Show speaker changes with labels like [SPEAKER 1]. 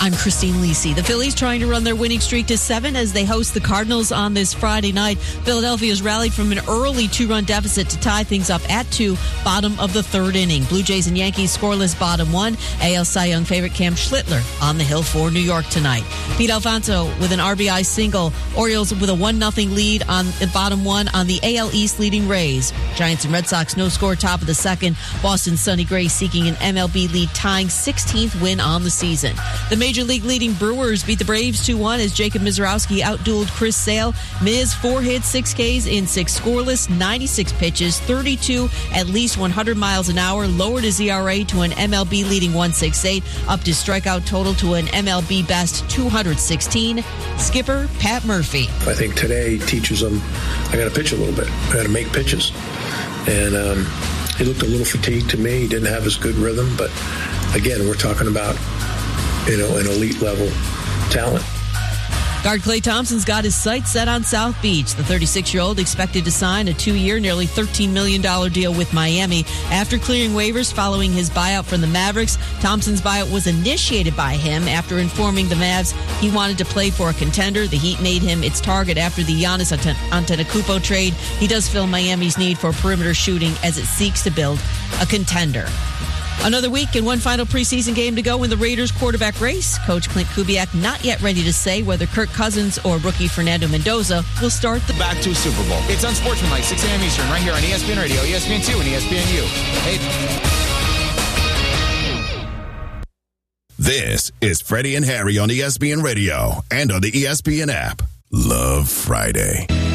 [SPEAKER 1] I'm Christine Lisi. The Phillies trying to run their winning streak to 7 as they host the Cardinals on this Friday night. Philadelphia's rallied from an early 2-run deficit to tie things up at 2, bottom of the 3rd inning. Blue Jays and Yankees scoreless, bottom 1. AL Cy Young favorite Cam Schlittler on the hill for New York tonight. Pete Alfonso with an RBI single. Orioles with a 1-0 lead on the bottom 1 on the AL East leading Rays. Giants and Red Sox no score top of the 2nd. Boston's Sonny Gray seeking an MLB lead, tying 16th win on the season. The Major League leading Brewers beat the Braves 2-1 as Jacob Mizorowski outdueled Chris Sale. Miz 4 hits, 6 Ks in 6 scoreless, 96 pitches, 32 at least 100 miles an hour, lowered his ERA to an MLB leading 1.68, upped his strikeout total to an MLB best 216. Skipper Pat Murphy.
[SPEAKER 2] I think today teaches them I got to pitch a little bit. I got to make pitches. And he looked a little fatigued to me. He didn't have his good rhythm, but again, we're talking about, an elite level talent.
[SPEAKER 1] Guard Klay Thompson's got his sights set on South Beach. The 36-year-old expected to sign a 2-year, nearly $13 million deal with Miami. After clearing waivers following his buyout from the Mavericks, Thompson's buyout was initiated by him after informing the Mavs he wanted to play for a contender. The Heat made him its target after the Giannis Antetokounmpo trade. He does fill Miami's need for perimeter shooting as it seeks to build a contender. Another week and one final preseason game to go in the Raiders quarterback race. Coach Clint Kubiak not yet ready to say whether Kirk Cousins or rookie Fernando Mendoza will start the
[SPEAKER 3] back to Super Bowl. It's Unsportsmanlike, 6 a.m. Eastern, right here on ESPN Radio, ESPN2, and ESPNU. Hey.
[SPEAKER 4] This is Freddie and Harry on ESPN Radio and on the ESPN app. Love Friday.